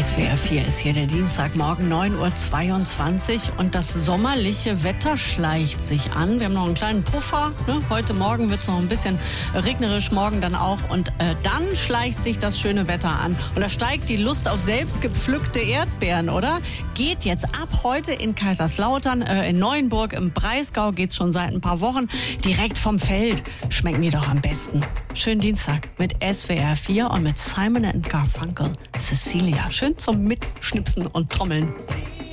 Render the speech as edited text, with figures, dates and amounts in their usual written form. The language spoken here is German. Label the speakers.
Speaker 1: SWR 4 ist hier der Dienstagmorgen, 9:22 Uhr und das sommerliche Wetter schleicht sich an. Wir haben noch einen kleinen Puffer. Ne? Heute Morgen wird es noch ein bisschen regnerisch, morgen dann auch. Und dann schleicht sich das schöne Wetter an. Und da steigt die Lust auf selbst gepflückte Erdbeeren, oder? Geht jetzt ab heute in Kaiserslautern, in Neuenburg, im Breisgau geht's schon seit ein paar Wochen. Direkt vom Feld schmecken die doch am besten. Schönen Dienstag mit SWR 4 und mit Simon & Garfunkel. Cecilia. Schön zum Mitschnipsen und Trommeln.